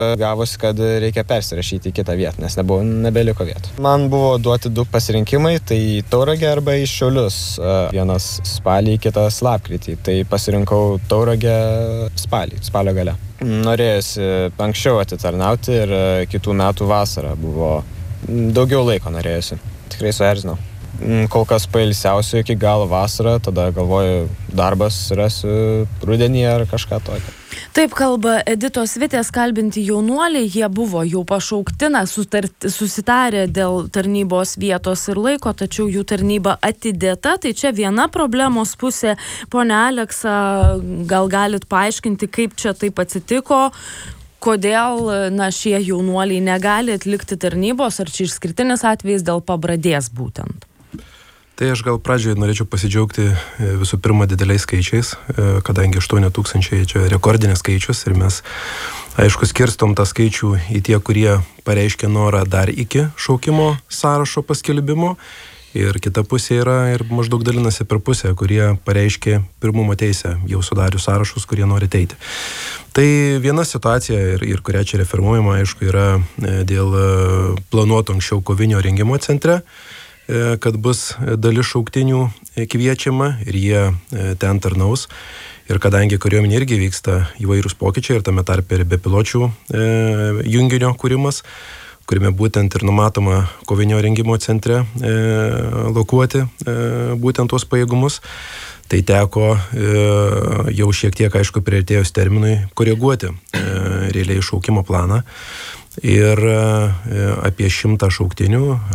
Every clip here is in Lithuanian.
gavosi, kad reikia persirašyti į kitą vietą, nes nebeliko vietų. Man buvo duoti 2 pasirinkimai, tai Tauragę arba į Šiaulius. Vienas spalį, kitas lapkritį. Tai pasirinkau Tauragę spalio gale. Norėjusi anksčiau atitarnauti ir kitų metų vasarą buvo daugiau laiko norėjusi. Tikrai suerzinau. Kol kas pailsiausiu iki galo vasarą, tada galvoju darbas rasiu rudenį ar kažką tokio. Taip kalba Editos Vitės kalbinti jaunuoliai, jie buvo jau pašaukti, susitarę dėl tarnybos vietos ir laiko, tačiau jų tarnyba atidėta, tai čia viena problemos pusė. Pone Aleksa, gal galit paaiškinti, kaip čia taip atsitiko, kodėl šie jaunuoliai negali atlikti tarnybos, ar čia išskirtinis atvejis dėl pabradės būtent? Tai aš gal pradžioje norėčiau pasidžiaugti visų pirma dideliais skaičiais, kadangi 8000 čia rekordinis skaičius ir mes, aišku, skirstom tą skaičių į tie, kurie pareiškė norą dar iki šaukimo sąrašo paskelbimo ir kita pusė yra ir maždaug dalinasi per pusę, kurie pareiškė pirmumo teisę, jau sudarius sąrašus, kurie nori ateiti. Tai viena situacija ir kurią čia referuojama, aišku, yra dėl planuoto anksčiau kovinio rengimo centre, kad bus dalis šauktinių kviečiama ir jie ten tarnaus. Ir kadangi kariuomenė irgi vyksta įvairūs pokyčiai ir tame tarpe ir bepiločių junginio kūrimas, kuriame būtent ir numatoma kovinio rengimo centre lokuoti būtent tuos pajėgumus, tai teko jau šiek tiek, aišku, priartėjus terminui koreguoti realiai šaukimo planą. Ir apie 100 šauktinių,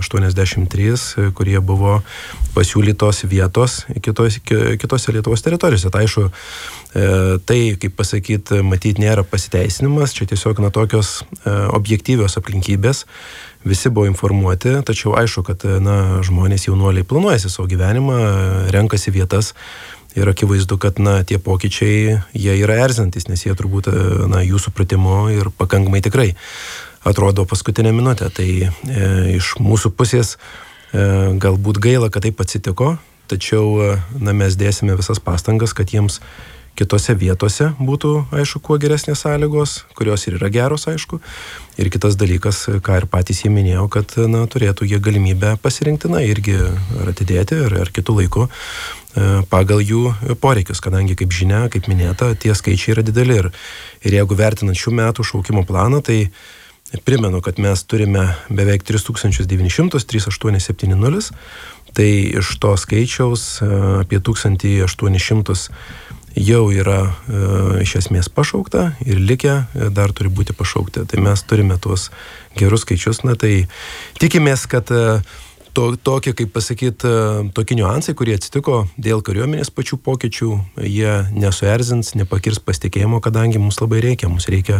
83, kurie buvo pasiūlytos vietos kitose Lietuvos teritorijose. Tai aišku, tai, kaip pasakyti, matyti nėra pasiteisinimas, čia tiesiog tokios objektyvios aplinkybės, visi buvo informuoti, tačiau aišku, kad žmonės jaunuoliai planuojasi savo gyvenimą, renkasi vietas. Ir akivaizdu, kad tie pokyčiai, jie yra erzantis, nes jie turbūt, jų supratimu ir pakankamai tikrai atrodo paskutinę minutę. Tai iš mūsų pusės galbūt gaila, kad taip atsitiko, tačiau mes dėsime visas pastangas, kad jiems kitose vietose būtų, aišku, kuo geresnės sąlygos, kurios ir yra geros, aišku. Ir kitas dalykas, ką ir patys jie minėjo, kad turėtų jie galimybę pasirinkti, irgi ar atidėti, ar kitų laikų pagal jų poreikius, kadangi, kaip žinia, kaip minėta, tie skaičiai yra dideli. Ir jeigu vertinant šių metų šaukimo planą, tai primenu, kad mes turime beveik 3900, 3870, tai iš to skaičiaus apie 1800 jau yra iš esmės pašaukta ir likę dar turi būti pašaukti. Tai mes turime tuos gerus skaičius, tai tikimės, kad tokie, kaip pasakyti, tokie niuansai, kurie atsitiko dėl kariuomenės pačių pokyčių, jie nesuerzins, nepakirs pasitikėjimo, kadangi mums labai reikia. Mums reikia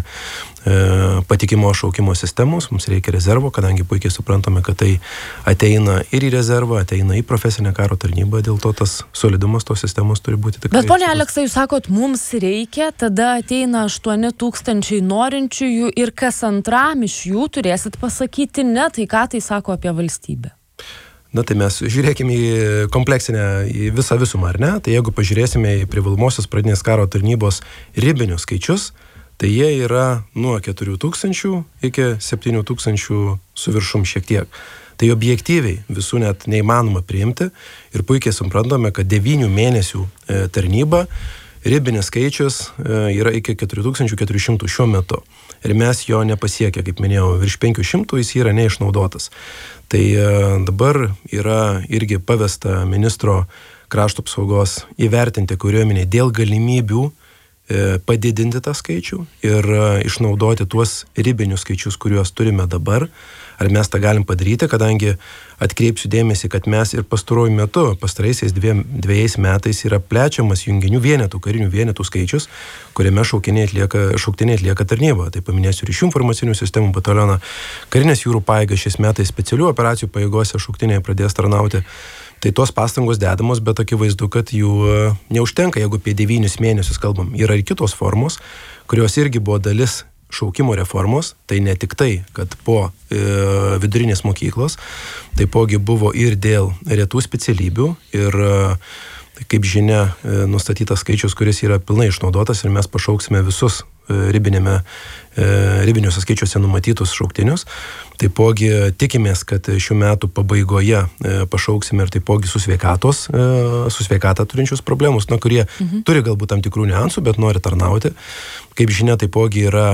patikimo šaukimo sistemos, mums reikia rezervo, kadangi puikiai suprantame, kad tai ateina ir į rezervą, ateina į profesinę karo tarnybą, dėl to tas solidumas tos sistemos turi būti tikrai. Bet, ponia Aleksa, jūs sakot, mums reikia, tada ateina 8000 norinčiųjų ir kas antram iš jų turėsit pasakyti ne, tai ką tai sako apie valstybę? Tai mes žiūrėkime į kompleksinę, į visą visumą, ar ne? Tai jeigu pažiūrėsime į privalomosios pradinės karo tarnybos ribinius skaičius, tai jie yra nuo 4000 iki 7000 su viršum šiek tiek. Tai objektyviai visų net neįmanoma priimti ir puikiai suprantame, kad 9 mėnesių tarnyba ribinis skaičius yra iki 4400 šiuo metu. Ir mes jo nepasiekę, kaip minėjau, virš 500 jis yra neišnaudotas. Tai dabar yra irgi pavesta ministro krašto apsaugos įvertinti kariuomenę dėl galimybių padidinti tą skaičių ir išnaudoti tuos ribinius skaičius, kuriuos turime dabar. Ar mes tą galim padaryti, kadangi atkreipsiu dėmesį, kad mes ir pastaruoju metu, pastaraisiais 2 metais yra plečiamas junginių vienetų, karinių vienetų skaičius, kuriame šauktiniai atlieka tarnybą. Tai paminėsiu ryšių informacinių sistemų batalioną, karinės jūrų pajėgas šiais metais specialių operacijų pajėgose šauktiniai pradės tarnauti. Tai tos pastangos dedamos, bet akivaizdu, kad jų neužtenka, jeigu apie 9 mėnesius kalbam. Yra ir kitos formos, kurios irgi buvo dalis šaukimo reformos, tai ne tik tai, kad po vidurinės mokyklos, taipogi buvo ir dėl retų specialybių ir, kaip žinia, nustatytas skaičius, kuris yra pilnai išnaudotas ir mes pašauksime visus ribiniuose skaičiuose numatytus šauktinius. Taipogi tikimės, kad šių metų pabaigoje pašauksime ir taipogi su sveikatą turinčius problemus, kurie turi galbūt tam tikrų niuansų, bet nori tarnauti. Kaip žinia, taipogi yra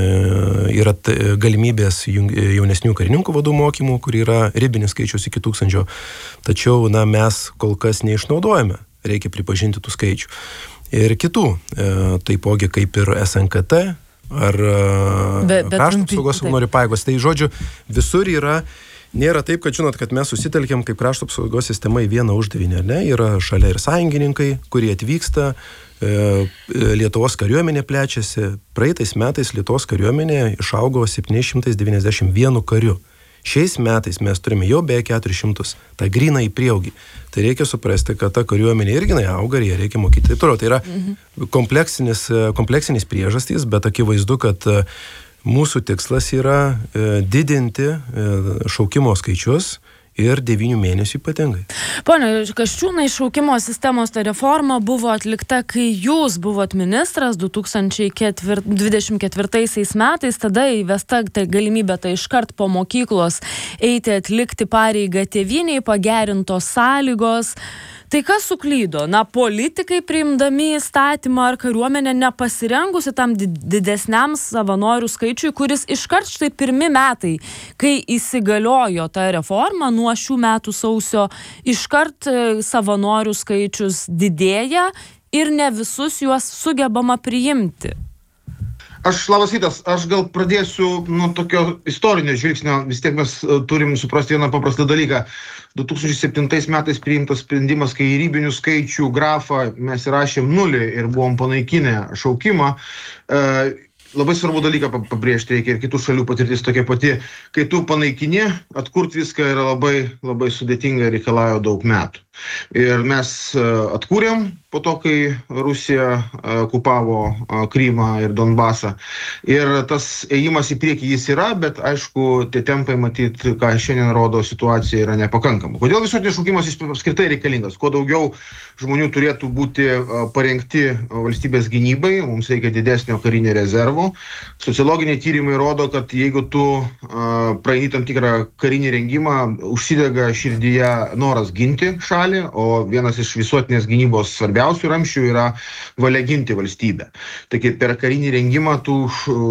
galimybės jaunesnių karininkų vadų mokymų, kur yra ribinis skaičius iki 1000, tačiau mes kol kas neišnaudojame, reikia pripažinti tų skaičių. Ir kitų, taipogi kaip ir SNKT, ar krašto apsaugos savanorių pajėgos. Tai žodžiu, visur nėra taip, kad žinot, kad mes susitelkiam kaip krašto apsaugos sistema į vieną uždavinį, ar ne? Yra šalia ir sąjungininkai, kurie atvyksta, Lietuvos kariuomenė plečiasi. Praeitais metais Lietuvos kariuomenė išaugo 791 kariu. Šiais metais mes turime jau beveik 400, tą gryną į prieaugį. Tai reikia suprasti, kad ta kariuomenė irgi auga ir ją reikia mokyti. Taip toliau. Tai yra kompleksinis priežastys, bet akivaizdu, kad mūsų tikslas yra didinti šaukimo skaičius ir 9 mėnesių ypatingai. Pone Kasčiūnai, šaukimo sistemos ta reforma buvo atlikta, kai jūs buvot ministras 2024 metais, tada įvesta ta galimybė iškart po mokyklos eiti atlikti pareigą tėvynei, pagerintos sąlygos. Tai kas suklydo? Politikai priimdami įstatymą ar kariuomenė nepasirengusi tam didesniam savanorių skaičiui, kuris iškart štai 1 metai, kai įsigaliojo ta reforma nuo šių metų sausio, iškart savanorių skaičius didėja ir ne visus juos sugebama priimti. Labas rytas, aš gal pradėsiu nuo tokio istorinio žvilgsnio, vis tiek mes turim suprasti vieną paprastą dalyką. 2007 metais priimtas sprendimas, kai į ribinių skaičių grafą mes įrašėm 0 ir buvom panaikinę šaukimą. Labai svarbu dalyką pabrėžti reikia ir kitų šalių patirtis tokia pati. Kai tu panaikini, atkurti viską yra labai, labai sudėtinga ir reikalauja daug metų. Ir mes atkūrėm po to, kai Rusija okupavo Krymą ir Donbasą. Ir tas ėjimas į priekį jis yra, bet aišku, tie tempai matyt, ką šiandien rodo situacija, yra nepakankama. Kodėl visuotinis šaukimas apskritai reikalingas? Kuo daugiau žmonių turėtų būti parengti valstybės gynybai, mums reikia didesnio karinio rezervo. Sociologiniai tyrimai rodo, kad jeigu tu praeini tam tikrą karinį rengimą, užsidega širdyje noras ginti šalį, o vienas iš visuotinės gynybos svarbiausių ramsčių yra valia ginti valstybę. Taigi per karinį rengimą tu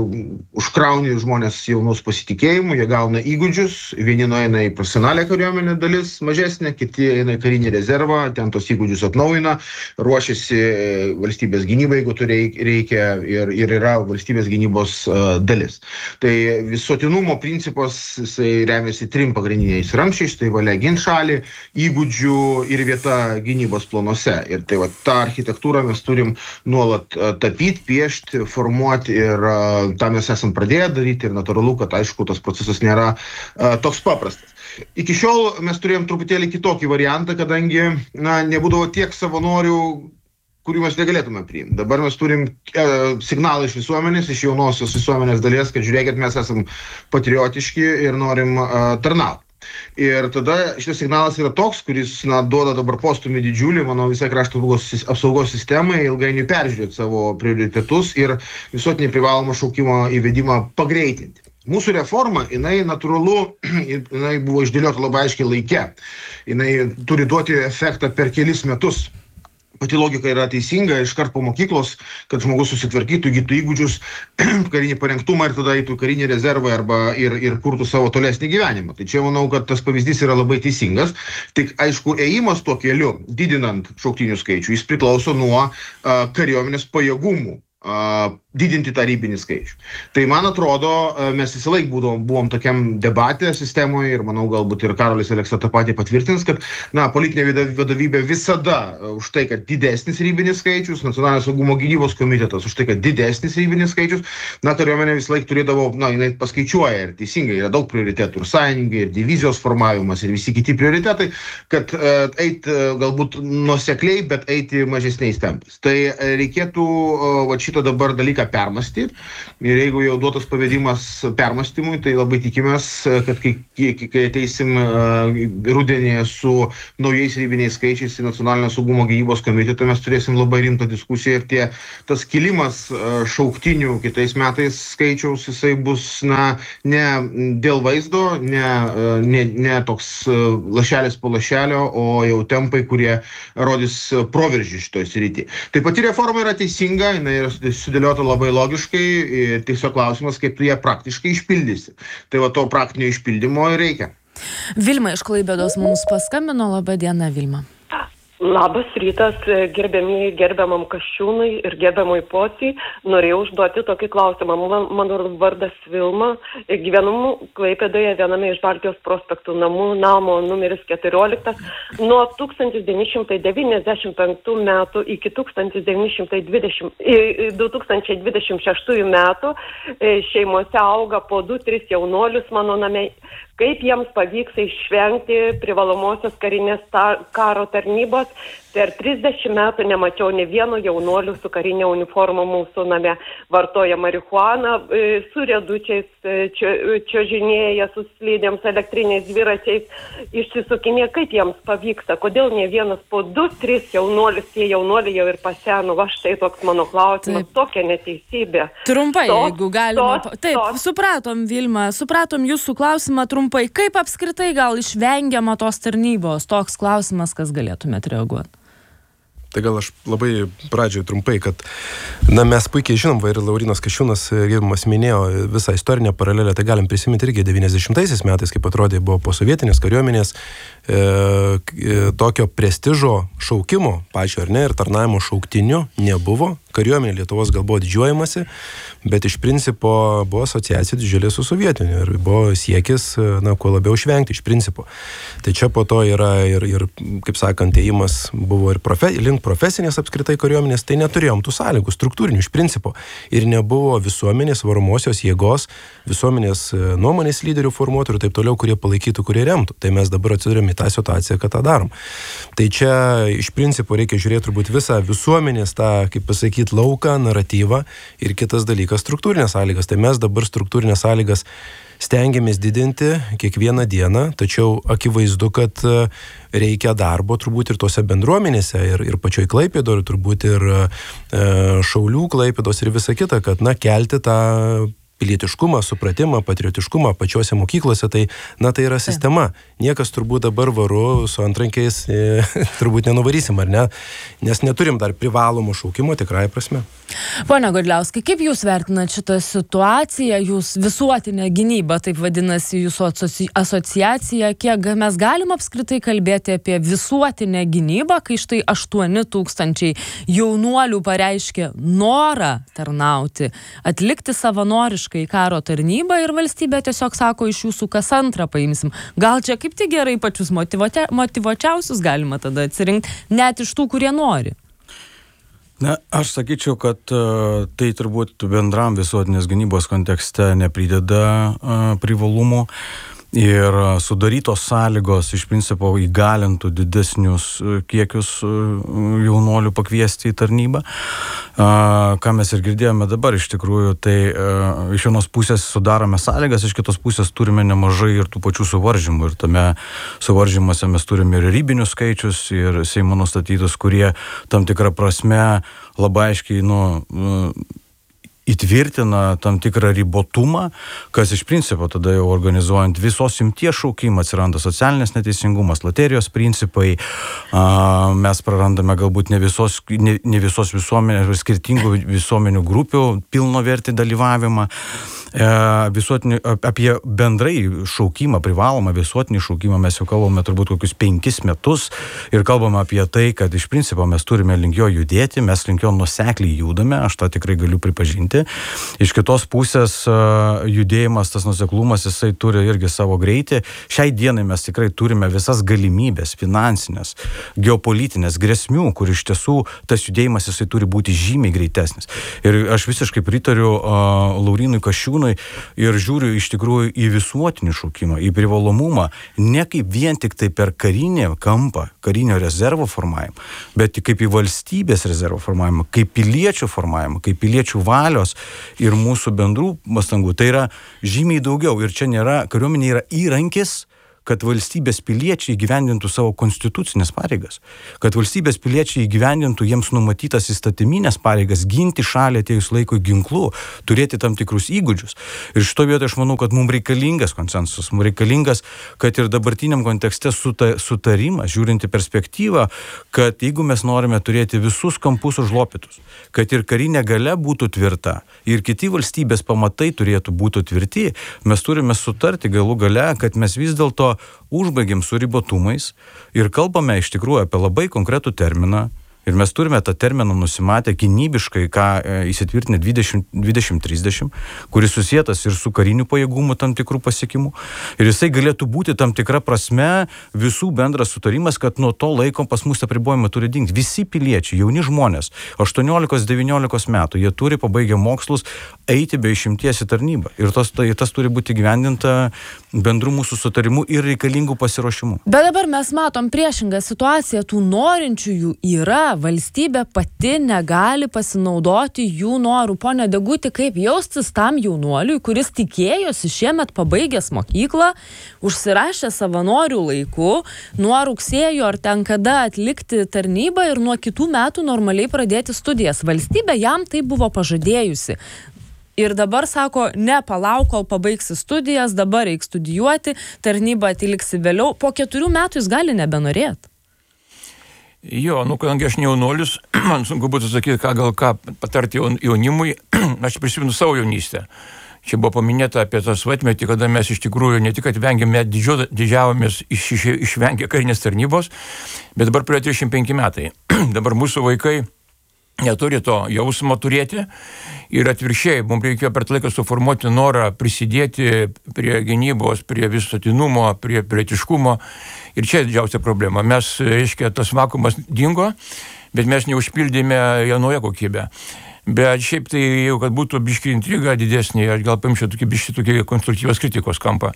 užkrauni žmonės jaunus pasitikėjimu, jie gauna įgūdžius, vieni nueina į profesionalią kariuomenę dalis mažesnė, kiti eina į karinį rezervą, ten tos įgūdžius atnaujina, ruošiasi valstybės gynybai, jeigu tu reikia ir yra valstybės gynybos dalis. Tai visuotinumo principas remiasi 3 pagrindiniais ramsčiais, tai valia ginti šalį, įgūdžių ir vieta gynybos planuose. Ir tai tą architektūrą mes turim nuolat tapyti, piešti, formuoti ir tą mes esam pradėję daryti ir natūralu, kad aišku, tas procesas nėra toks paprastas. Iki šiol mes turėjom truputėlį kitokį variantą, kadangi nebūdavo tiek savanorių, kurių mes negalėtume priimti. Dabar mes turim signalą iš visuomenės, iš jaunosios visuomenės dalies, kad žiūrėkit, mes esam patriotiški ir norim tarnauti. Ir tada šitas signalas yra toks, kuris duoda dabar postumį didžiulį, manau, visai krašto apsaugos sistemai ilgainiui peržiūrėti savo prioritetus ir visuotinį privalomą šaukimo įvedimą pagreitinti. Mūsų reforma, jinai natūralu, jinai buvo išdėliota labai aiškiai laike. Jinai turi duoti efektą per kelis metus. Pati logika yra teisinga, iškart po mokyklos, kad žmogus susitvarkytų, įgytų įgūdžius, karinį parengtumą ir tada eitų karinį rezervą ir kurtų savo tolesnį gyvenimą. Tai čia manau, kad tas pavyzdys yra labai teisingas. Tik aišku, ėjimas tuo keliu, didinant šauktinių skaičių, jis priklauso nuo kariuomenės pajėgumų didinti tą ribinį skaičių. Tai man atrodo, mes visą laiką buvom tokiam debatė sistemoje ir manau galbūt ir Karolis Aleksa tą patį patvirtins, kad politinė vadovybė visada už tai, kad didesnis ribinis skaičius, Nacionalinio saugumo gynybos komitetas už tai, kad didesnis ribinis skaičius, kariuomenė visą laiką turėdavo, jinai paskaičiuoja ir teisingai, yra daug prioritetų ir sąjungai, ir divizijos formavimas, ir visi kiti prioritetai, kad eiti galbūt nuosekliai, bet eiti mažesniais tempais. Tai reikėtų šito dabar dalyką permąstyti. Ir jeigu jau duotas pavedimas permąstymui, tai labai tikimės, kad kai ateisim rudenį su naujais ribiniais skaičiais į Nacionalinio saugumo gynybos komitetą, mes turėsim labai rimtą diskusiją ir tas kilimas šauktinių kitais metais skaičiaus, jisai bus ne dėl vaizdo, ne toks lašelis po lašelio, o jau tempai, kurie rodys proveržį šitoj srity. Tai pati reforma yra teisinga, jinai yra sudėliota labai logiškai, tiesiog klausimas, kaip tu ją praktiškai išpildysi. Tai va to praktinio išpildymo ir reikia. Vilma iš Klaipėdos mums paskambino. Labą dieną, Vilma. Labas rytas, gerbiamam Kasčiūnui ir gerbiamui Pociui. Norėjau užduoti tokį klausimą. Mano vardas Vilma. Gyvenu Klaipėdoje viename iš Baltijos prospektų namų, namo numeris 14. Nuo 1995 metų iki 2026 metų šeimose auga po 2-3 jaunuolius mano name. Kaip jiems pavyks išvengti privalomosios karinės karo tarnybos? Per 30 metų nemačiau ne vieno jaunuolių su karinė uniforma mūsų name. Vartoja marihuaną, su riedučiais, čiuožinėja, su slidėms, elektriniais dviračiais, išsisukinėja. Kaip jiems pavyksta? Kodėl ne vienas po 2-3 jaunuolius, tie jaunuoliai jau ir paseno? Va štai toks mano klausimas, tokia neteisybė. Trumpai, jeigu galima. Taip, supratom, Vilma, supratom jūsų klausimą trumpai. Kaip apskritai gal išvengiama tos tarnybos? Toks klausimas, kas galėtumėt reaguoti? Tai gal aš labai pradžioj trumpai, kad mes puikiai žinom, ir Laurinas Kasčiūnas gerbiamas minėjo visą istorinę paralelę, tai galim prisiminti irgi 90-aisiais metais, kaip atrodė, buvo posovietinės kariuomenės tokio prestižo šaukimo pačio, ar ne, ir tarnavimo šauktinių nebuvo. Kariuomenė Lietuvos gal buvo didžiuojamasi, bet iš principo buvo asociacija didžiulė su sovietiniu ir buvo siekis, kuo labiau išvengti iš principo. Tai čia po to yra ir kaip sakant, ėjimas buvo ir link profesinės apskritai kariuomenės, tai neturėjom tų sąlygų struktūrinių iš principo ir nebuvo visuomenės varomosios jėgos, visuomenės nuomonės lyderių formuotojų ir taip toliau, kurie palaikytų, kurie remtų. Tai mes dabar atsidurėm į tą situaciją, kad tą darom. Tai čia iš principo reikia žiūrėti turbūt visą visuomenės tą, kaip pasakyti, lauką, naratyvą ir kitas dalykas struktūrinės sąlygas. Tai mes dabar struktūrinės sąlygas stengiamės didinti kiekvieną dieną, tačiau akivaizdu, kad reikia darbo turbūt ir tose bendruomenėse, ir pačioj Klaipėdoj, turbūt ir Šaulių Klaipėdos ir visa kita, kad kelti tą pilietiškumą, supratimą, patriotiškumą pačiose mokyklose, tai yra sistema. Niekas turbūt dabar varu su antrankiais turbūt nenuvarysim, ar ne? Nes neturim dar privalomų šaukimo tikrai prasme. Pone Godliauskai, kaip jūs vertinat šitą situaciją, jūs visuotinė gynyba, taip vadinasi jūsų asociacija, kiek mes galim apskritai kalbėti apie visuotinę gynybą, kai štai 8 000 jaunuolių pareiškė norą tarnauti, atlikti savanoriškai karo tarnybą ir valstybė tiesiog sako, iš jūsų kas antrą paimsim. Gal čia kaip tik gerai pačius motyvuočiausius galima tada atsirinkti, net iš tų, kurie nori? Aš sakyčiau, kad tai turbūt bendram visuotinės gynybos kontekste neprideda privalumų ir sudarytos sąlygos iš principo įgalintų didesnius kiekius jaunuolių pakviesti į tarnybą. Ką mes ir girdėjome dabar iš tikrųjų, tai iš vienos pusės sudarome sąlygas, iš kitos pusės turime nemažai ir tų pačių suvaržymų. Ir tame suvaržymuose mes turime ir ribinius skaičius, ir Seimo nustatytus, kurie tam tikrą prasme labai aiškiai įtvirtina tam tikrą ribotumą, kas iš principo tada jau organizuojant visos imties šaukimą atsiranda socialinės neteisingumas, loterijos principai, mes prarandame galbūt ne visos visuomenės, skirtingų visuomenių grupių pilnovertį dalyvavimą. Apie bendrai šaukimą, privalomą visuotinį šaukimą mes jau kalbame turbūt kokius 5 metus ir kalbame apie tai, kad iš principo mes turime link jo judėti, mes link jo nuosekliai judame, aš tą tikrai galiu pripažinti. Iš kitos pusės judėjimas, tas nuoseklumas, jisai turi irgi savo greitį. Šiai dienai mes tikrai turime visas galimybės, finansinės, geopolitinės, grėsmių, kur iš tiesų tas judėjimas jisai turi būti žymiai greitesnis. Ir aš visiškai pritariu Laurinui Kasčiūnui, Šarūnai, ir žiūriu iš tikrųjų į visuotinį šaukimą, į privalomumą, ne kaip vien tik tai per karinį kampą, karinio rezervo formavimą, bet kaip į valstybės rezervo formavimą, kaip piliečių formavimą, kaip piliečių valios ir mūsų bendrų pastangų. Tai yra žymiai daugiau ir čia nėra, kariuomenė yra įrankis, kad valstybės piliečiai įgyvendintų savo konstitucinės pareigas, kad valstybės piliečiai įgyvendintų jiems numatytas įstatyminės pareigas, ginti šalį atėjus laikui ginklų, turėti tam tikrus įgūdžius. Ir šito vietoje aš manau, kad mums reikalingas konsensusas, mums reikalingas, kad ir dabartiniam kontekste sutarimas, žiūrinti perspektyvą, kad jeigu mes norime turėti visus kampus užlopytus, kad ir karinė galia būtų tvirta, ir kiti valstybės pamatai turėtų būti tvirti, mes turime sutarti galų gale, kad mes vis dėlto užbaigiam su ribotumais ir kalbame iš tikrųjų apie labai konkretų terminą ir mes turime tą terminą nusimatę gynybiškai, ką įsitvirtinę 2030, kuris susietas ir su kariniu pajėgumu tam tikrų pasiekimų. Ir jisai galėtų būti tam tikra prasme visų bendras sutarimas, kad nuo to laiko pas mus apribojimai turi dingti. Visi piliečiai, jauni žmonės, 18-19 metų, jie turi pabaigę mokslus eiti be išimties į tarnybą. Ir tas turi būti gyvendinta bendrų mūsų sutarimų ir reikalingų pasiruošimų. Bet dabar mes matom priešingą situaciją, tų norinčiųjų yra, valstybė pati negali pasinaudoti jų norų. Pone Deguti, kaip jaustis tam jaunuoliui, kuris tikėjosi šiemet pabaigęs mokyklą, užsirašė savanorių laiku, nuo rugsėjo ar ten kada atlikti tarnybą ir nuo kitų metų normaliai pradėti studijas. Valstybė jam tai buvo pažadėjusi. Ir dabar sako, ne, palauk, kol pabaigsi studijas, dabar reikia studijuoti, tarnybą atliksi vėliau. Po 4 metų jis gali nebenorėti. Jo, kadangi aš ne jaunuolis, man sunku būtų sakyti, ką patarti jaunimui, aš prisimenu savo jaunystę. Čia buvo paminėta apie tą svetmetį, kada mes iš tikrųjų ne tik atvengėme, didžiavomės išvengę karinės tarnybos, bet dabar praėjo 35 metai. Dabar mūsų vaikai neturi to jausmo turėti ir atvirkščiai, mums reikėjo per laiką suformuoti norą prisidėti prie gynybos, prie visuotinumo, prie pilietiškumo. Ir čia didžiausia problema. Mes, reiškia, tas vakuumas dingo, bet mes neužpildėme ją naują kokybę. Bet šiaip tai, jau kad būtų biški intriga didesnė, aš gal paimčiau tokį konstruktyvios kritikos kampą.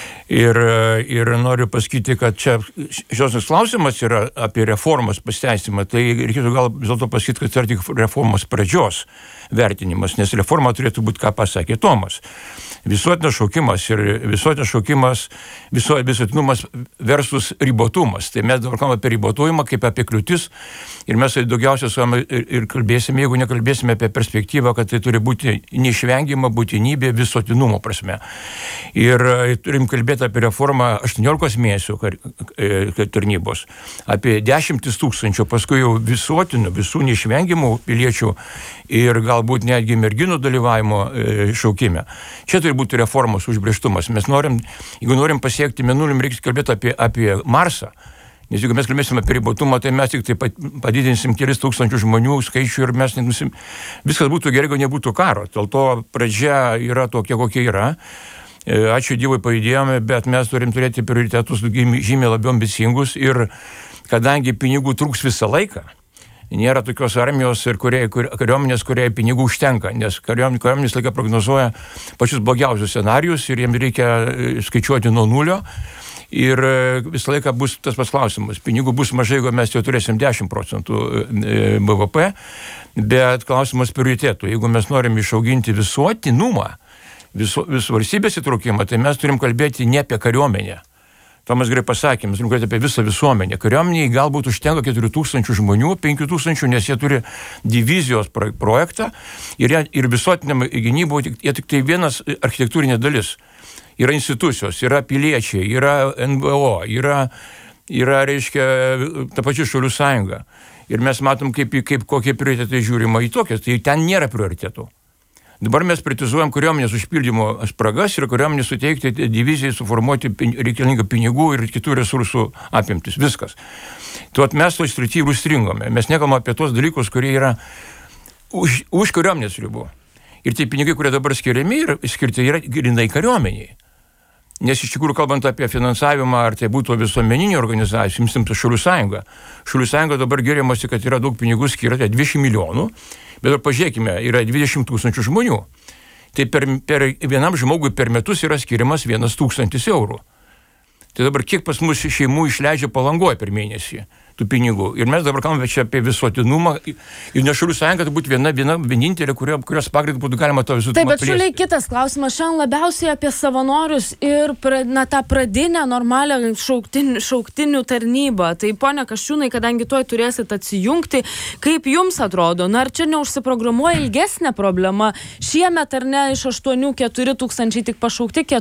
Ir noriu pasakyti, kad čia šios klausimas yra apie reformos pasiteisimą, tai reikėtų gal vis dėlto pasakyti, kad tai yra tik reformos pradžios vertinimas, nes reforma turėtų būti, ką pasakė Tomas. Visuotinas šaukimas, visuotinumas versus ribotumas. Tai mes dabar kalbame apie ribotumą kaip apie kliūtis ir mes daugiausia su vami ir kalbėsime, jeigu nekalbėsime apie perspektyvą, kad tai turi būti neišvengiama būtinybė visuotinumo prasme. Ir turim kalbėti apie reformą 18 mėnesių tarnybos, apie 10 000, paskui jau visuotinių, visų neišvengiamų piliečių ir galbūt netgi merginų dalyvavimo šaukime. Čia turi būti reformos užbrėžtumas. Jeigu norim pasiekti mėnulį, reikia kalbėti apie Marsą. Nes jeigu mes kalbėsime apie ribotumą, tai mes tik tai padidinsim kelis tūkstančių žmonių skaičių ir mes viskas būtų gerai, jeigu nebūtų karo. Dėl to pradžia yra tokia, kokia yra. Ačiū Dievui pajudėjome, bet mes turim turėti prioritetus žymiai labiau ambicingus ir kadangi pinigų trūks visą laiką, nėra tokios armijos ir kariuomenės, kuriai pinigų užtenka, nes kariuomenės laiką prognozuoja pačius blogiausius scenarius ir jiems reikia skaičiuoti nuo nulio ir visą laiką bus tas pats klausimas. Pinigų bus mažai, jeigu mes jau turėsim 10% BVP, bet klausimas prioritėtų. Jeigu mes norim išauginti visuotinumą, visų valstybės įtraukimą, tai mes turim kalbėti ne apie kariuomenę. Tomas gerai pasakė, mes turim kalbėti apie visą visuomenę. Kariuomeniai galbūt užtenka 4000 žmonių, 5000, nes jie turi divizijos projektą ir visuotiniam gynyboje jie tik tai vienas architektūrinė dalis. Yra institucijos, yra piliečiai, yra NVO, yra reiškia, ta pačia Šaulių sąjunga. Ir mes matom, kokie prioritetai žiūrima į tokias, tai ten nėra prioritetų. Dabar mes prioritetizuojam kariuomenės užpildymo spragas ir kariuomenės suteikti divizijai, suformuoti reikalingą pinigų ir kitų resursų apimtis. Viskas. Tuot mes to srityje užstringome. Mes nekalbame apie tos dalykus, kurie yra už kariuomenės ribų. Ir tie pinigai, kurie dabar skiriami ir skirti yra grynai kariuomeniai. Nes iš tikrųjų, kalbant apie finansavimą, ar tai būtų visuomeninė organizacija, imsim Šaulių sąjunga. Šaulių sąjunga dabar gėrimasi, kad yra daug pinigų skirta, 20 milijonų, bet dar pažiūrėkime, yra 20 000 žmonių. tai per vienam žmogui per metus yra skiriamas 1,000 eurų. Tai dabar kiek pas mus šeimų išleidžia Palangoje per mėnesį tų pinigų. Ir mes dabar kalbame čia apie visuotinumą. Ir ne Šaulių sąjunga būt viena vienintelė, kurios pagrindu būtų galima to visuotinumą plėsti. Taip, bet Šauliai kitas klausimas. Šiandien labiausiai apie savanorius ir tą pradinę normalią šauktinių tarnybą. Tai ponia Kasčiūnai, kadangi tuoj turėsit atsijungti, kaip jums atrodo? Na, ar čia neužsiprogramuoja ilgesnė problema? Šiemet ar ne iš 8 4 tūkstančiai tik pašaukti,